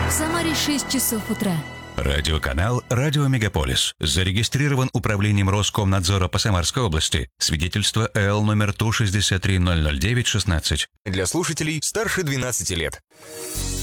В Самаре 6 часов утра. Радиоканал «Радио Мегаполис». Зарегистрирован управлением Роскомнадзора по Самарской области. Свидетельство ЭЛ номер ТУ 63009-16. Для слушателей старше 12 лет.